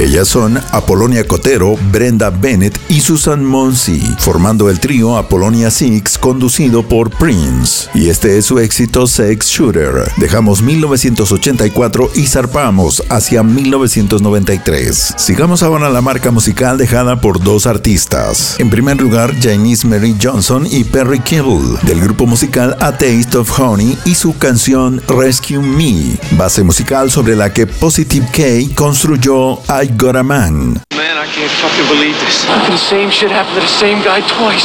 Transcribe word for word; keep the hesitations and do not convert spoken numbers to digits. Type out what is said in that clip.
Ellas son Apollonia Kotero, Brenda Bennett y Susan Monsey, formando el trío Apollonia Six conducido por Prince. Y este es su éxito Sex Shooter. Dejamos mil novecientos ochenta y cuatro y zarpamos hacia mil novecientos noventa y tres. Sigamos ahora la marca musical dejada por dos artistas. En primer lugar, Janice Mary Johnson y Perry Kibble, del grupo musical A Taste of Honey y su canción Rescue Me, base musical sobre la que Positive K construyó I Got a Man. Man, I can't fucking believe this. The same shit happened to the same guy twice.